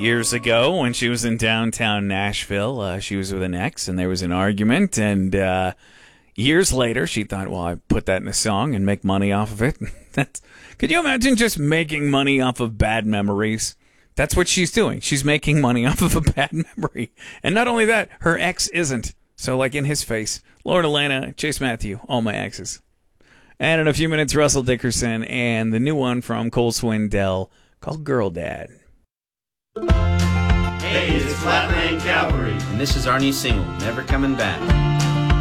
years ago when she was in downtown Nashville. She was with an ex, and there was an argument, and years later, she thought, well, I put that in a song and make money off of it. Could you imagine just making money off of bad memories? That's what she's doing. She's making money off of a bad memory. And not only that, her ex isn't. So, like, in his face, Lauren Elena, Chase Matthew, all my exes. And in a few minutes, Russell Dickerson and the new one from Cole Swindell called Girl Dad. Hey, it's Flatland Cavalry. And this is our new single, Never Coming Back.